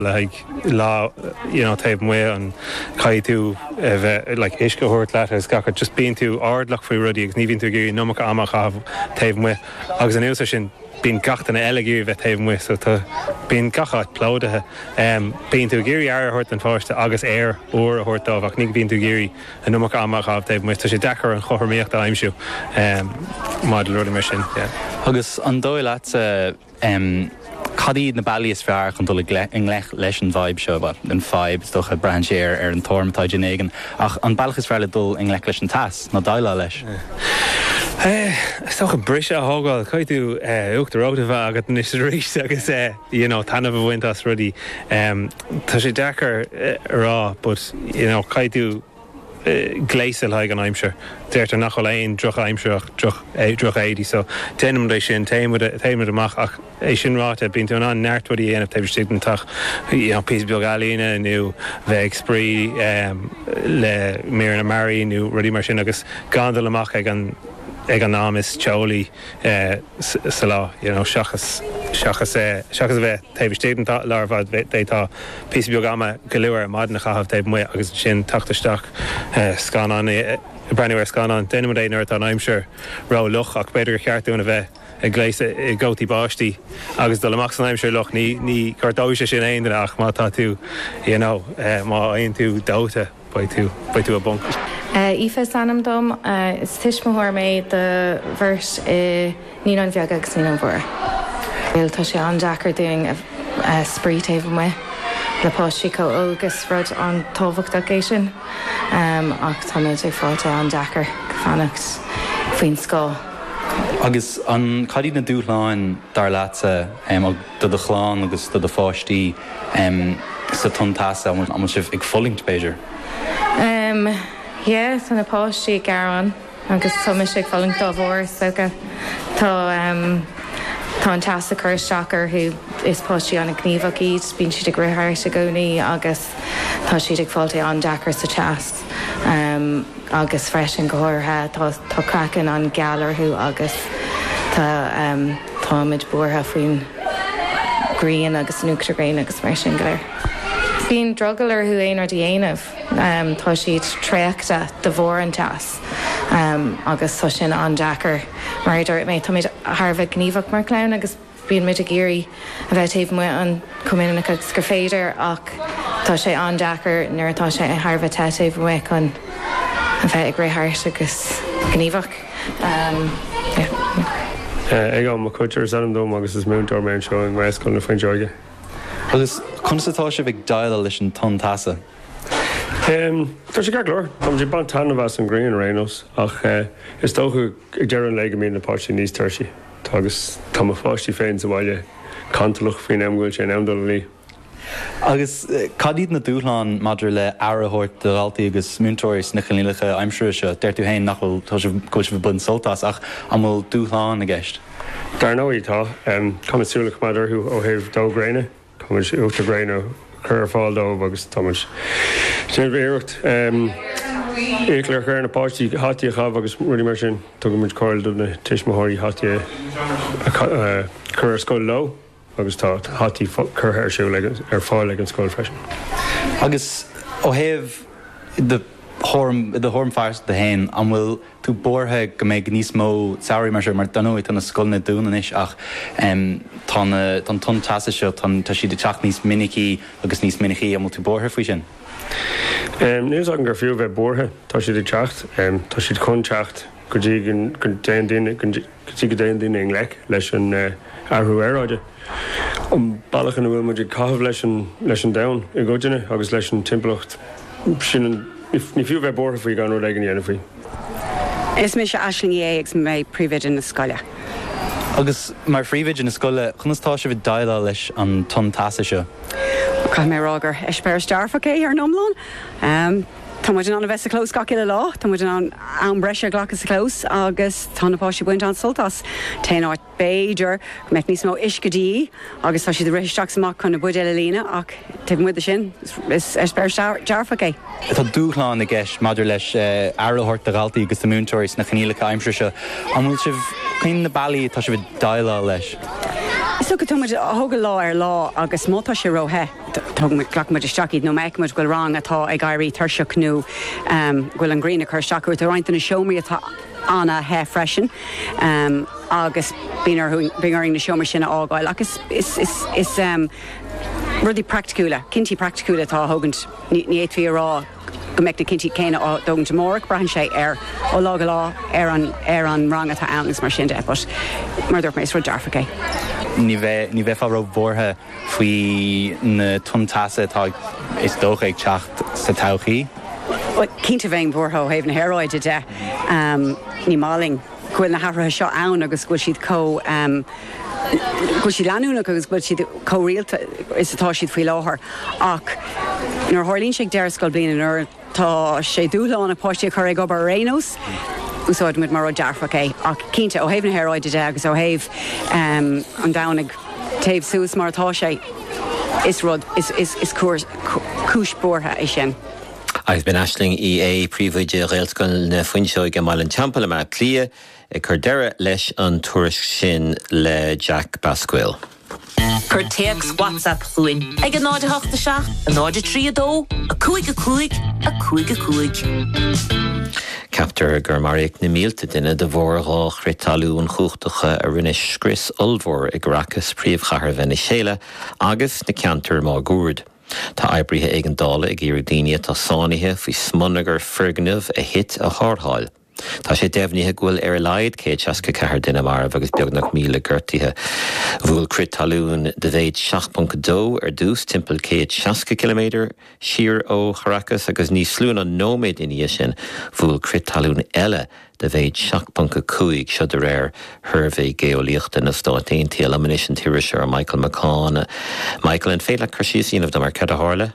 like law, tape way on kaitu like ishka hort letters got just being to ardlock for ruddy even to give no amach have tape way agus an ushin being gacht an elegir vet tape way so to being gachat plode being to giri ar hort and first agus air or a hort of nig being to giri and no amach have tape way so she dakar and chover meach I'm sure model ruddy mission agus an doilat Cadí na bailíos fear chun dul in leis an vibe seo an fibe stoch a branchir an tormtáid éigen ach an bailchas fearle dul in leis an tas na daile leis. Stoch a brise a hágáil caiitú uachtarráta bheith agat níos rís agus tanna bhhaintas rudí tá sé dechar rá but caiitú gléisel haig an aimsir déirtar nach léon droch aimseach droch 80 so tenim éis sin téimid amach ach é sin ráte bín tú an neirtwadí aanamh taobh stigantach pís beag alína nu bheith sprí le mé na marí nu rudí mar sin agus gandal amach ag an nám is teolaí sa lá seachas bheith taobh stigantach larvad détá pís beag ama goúir mad na chahabh taobh mu agus sin tachtasteach scan an brenuir scan an déanam éirt an aimsir rá luch ach beidir cheartúna bheith a gléise I gótaí báistí agus do amach san aimsir luch ní cartáise sin aon ach má tá tú má aon tú dáta ba tú a bunk. Aoife sanam dom is tuismóthir méid de vers ní an bheag agus ní an bhór. Tá sé an Jackar doing a spree taobh me lepáistí có ógus rud an tómhacht géis sin ach tá méid ag fáilte an Jackar fannacht faoin scó. Agus an cadí na dúláin dar láta do a chláán agus do a fáistí sa tuntása am sibh ag follingt Beiidir. San na páistí garan agus tá me ag follingt dá bhór soga tá an teasa chur Jackar who is páistí an gníomhach iad bíonn siad ag rithir sa gcónaí agus tá siad ag fáilte an Jackar sa teas agus freisin gohairthe tá crackan an gealarthú agus táid buairtha faoin gríon agus nuachtargrain agus mar sin goir. Bíon drogalar thu éonar dhéanamh tá siad tréachta de bhór an teas agus tá sin an Jackar mar dúirt mé tá méid Tharbh gníomhach mar clán agus bíon méid a géirí a bheith taobh mu an cuminach agus gur féidir ach tá sé an Jackar nuair atá sé Tharbh taobh mu chun a bheith ag réthairt agus gníomhach. Ag an chuir sanam dom agus is múntar mé seo an West chun na faoin deoige. Agus chunasatá sé bh daile leis an tuntása. Tá sé gaglóir, Tá sé ban tanna bheits an Green Reynolds ach is tócha ag dearan le go mí na páistí níos tuirtí agus tá fáistí féin sa bhaile cantalach faoin amhfuil sé amdal lí. Agus cadíad na dúláán madidir le airthirt de altaí agus múntóirs na chalílacha aimsúir se deirtú hain nachfuil tá sé cois bh bun soltas ach amfuil dúláán a gceist. Dar nóítá Comisiúlach madidir ó thaobh dóghréine Thomas uachtargraine chur fáil dómh agus Thomas. Sin bhéireacht éclair chuir na páistí hatí a chah agus ruí mar sin tugamid coil do na tuismothirí hatí chur scoil lo agus tá hatí chur ar siú ar fáil an scoil freisin. Agus ó thaobh de thorm fearst de hain an bhfuil tú borthe go méid níos mó saoirí mar mar donóid an na scoilna dúna is ach tá tuntása seo tá siad teach níos minicí agus níos minicí am tú borthe faoi sin. Níos an gur fiú bheith borthe tá siad teacht tá siad chun teacht go dtí go déon daine an lech leis an arthúéráide. An bailachan bhfuil muidir caithh leis an dain I gcuideanna agus leis an timpplacht sin ní fiú bheith bortha faoi gan ag an dhéanamh faoi. Is mé se Aisling ag mé príomhid in na scoile. Agus mar phríomhid in na scoile chunastá se bh daile leis an tuntása seo. Ca mé rágur epéir starfacé ar nómláin. Tá muidir an a bheits a clós gaci le lá, Tá muidir an breise glachas clós agus tánapáisi buint an soltas. Téáid Beiidir meid níos mó iscadí agus tá si de réisteach amach chun na bud eile lína ach tuh mu sin is epéir dearfacé. Tá dúchláán a gceis madidir leis airthirt a galtaí agus na múntóirs na chanílacha aimsir seo. An bhfuil sibh chuin na bailí tá si bh daile leis. So go tuid thugad lá lá agus mátá sé rothe gglach isteachid nó meicmuid goil rang atá ag gaiirí thuirseach nó ghfuil an grína chuteachú a reinint na seomí atá anna he freisin agus bíing na seomar sinna ágáil agus is rudí practicúla, cinnti practicúla tá thugant ní éithhí rá go meid na cinnti céine á dogan mórach brahan sé ó lá ar an rang atá annas mar sin de, but mar dúirt mééis ru dearfacé. Ní bheith fá rah bhórtha faoi na tuntása tá is dócha ag teacht sa tochaí. Cínta bhéin bhórtha héobh na heráide de ní máling chuil na hafrathe seo ann agus gúil siad go si leanúna agus bud siad córéalta is atá siad faoi láthair ach nar tharlíonn sé dearascail bliana an uair tá sé dúláánna páistí chu ag gobar rénos úsáid mid mar dearfach é ach cínta ó héobh na heráide de agus ó héobh an dánig taobh sús mar atá sé is rud is cúis bortha é sin. Agus ben Aisling EA príomhide réalscoil na foinseo go máil an teampall mar clia i chur deire leis an tuairisc sin le Jack Bascuil. Cur teacs WhatsApp chuin ag an náide 87, an náide 32, a cuaig. Captar gur maríoch na mílta duine de bhórá chrétalún chuachtacha a rinne scris olmhór ag rachas príomhchahar bheith na chéile agus na ceantar má gúrd. Tá eibrithe ag an dála ag iarú daine tá sánaithe faoi smunagar fergnamh a hit a thártháil. Tá sé deimhnithe ghfuil ar laid cé teasca cethir duine mar agus beagnach míle gortaithe. Bhfuil crit talún de bhéid 7.2 ar dús timpeall 160 km siar ó Caracas agus níos slún an nóméid iní sin bhfuil crit talún eile de bhéid 7.5 seo de réir thurbhéh geolaíochta na státaí tíal ammunition an tíiriseoir Michael McCann. Michael, an féile chu síos do mar cad a hála?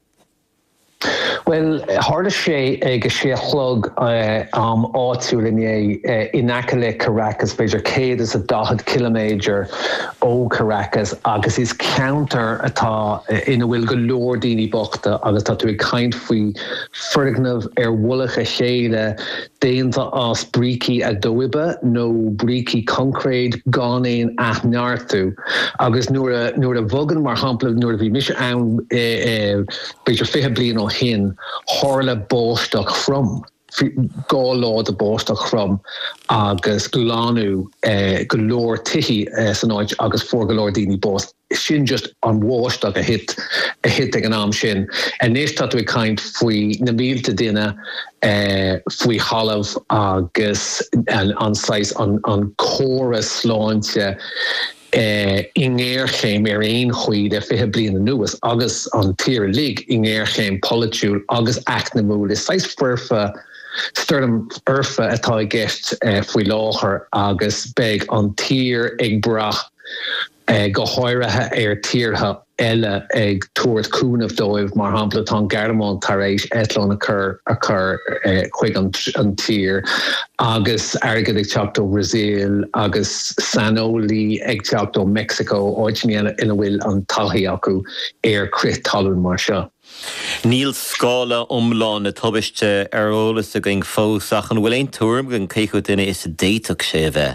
Well, hála sé ag a sé chlog áitiúil inacala Caracas beidir 110 km ó Caracas agus is counter atá ina bhfuil go leor daoine bochta agus tá tú ag caint faoi fergnamh ar bhualacha chéile déanta as brící a dóibe nó brící concréid gánéin athneartú agus nuair a bhogan mar hampla nuair a bhí mis ann beidir 5 bliain ó hin hála bóisteach from gá lád a bóisteach from agus gláánú go leor tithí san áid agus for go leor daoine bós sin just an bháisteach a hit ag an am sin. A níos tá tú caint faoi na mílta duine faoi halamh agus an chóras sláinte ingéirchéim ar éon chuid a 5 bliain nuas agus an tír lig ingéirchéim politiúil agus acnamúil is 6 furfa sturm urfa atá gist faoi láthair agus beag an tír ag brach go háirithe ar tíortha eile ag tuairt cúnamh dóibh mar hampla tá Gardamáin tar éis etlán a chur chuig an tír agus airgad ag teacht ó Brazil agus Sanolí ag teacht ó Mexico áidní ina bhfuil an talthaí acu ar crit talún mar seo. Níl scála omláin na tubaiste ar ólas a going fós ach an bhfuil éon túrm gon céichú duine is a déiteach sé bheith.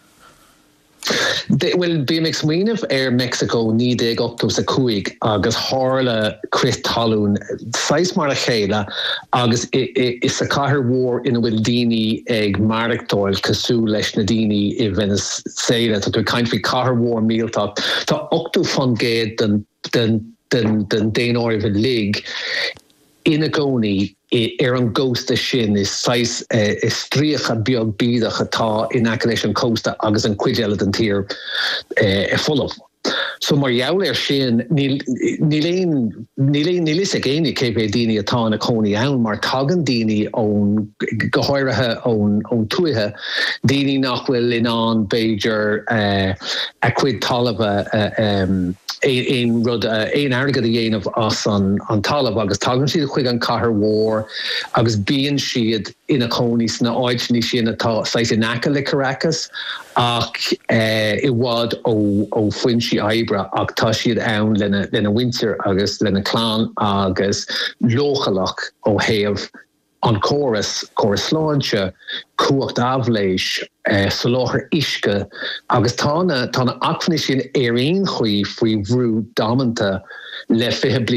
Well, BMX Winef ar Mexico ní ag octopus a cuaig agus hála crit talún 6 mar a chéile agus is a caithear mhór ina bhfuil daoine ag marachtáil cosú leis na daoine I Venezuela tá tú caint faoi caithear mhór míltach. Tá 8 fan géad den déanair bh lig ina gcónaí ar an gcósta sin is stríocha beag bídach atá in leis an cósta agus an cuideile den tír fullh. So mar jaall ar sin níl is a géine cébé daoine atá na cónaí ann mar tagan daoine ón go háirithe ón tuaithe daoine nach bhfuil in an Beiger a cuid talamh ein rud ein airgad a dhéanamh as an talamh agus tagann siad chuig an chathair mhór agus bíonn siad ina cónaí na áidní sin atá sais inacha le Caracas ach I bhád ó foinsí Ibra ach tá siad ann lena winter agus lena clán agus lochalach ó héamh an choras láinte cuacht afléis solóchar isce agus tána achfanis sin éiríon chuí faoi bhrú dámanta le fihe